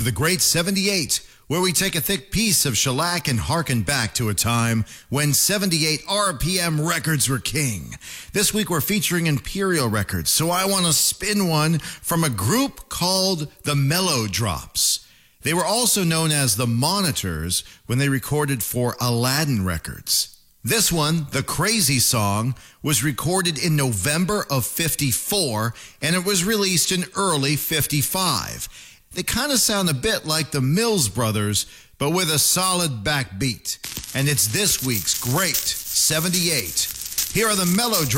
the Great 78, where we take a thick piece of shellac and harken back to a time when 78 RPM records were king. This week we're featuring Imperial Records, so I want to spin one from a group called the Mellowdrops. They were also known as the Monitors when they recorded for Aladdin Records. This one, The Crazy Song, was recorded in November of '54, and it was released in early '55. They kind of sound a bit like the Mills Brothers, but with a solid backbeat. And it's this week's Great 78. Here are the Mellowdrops.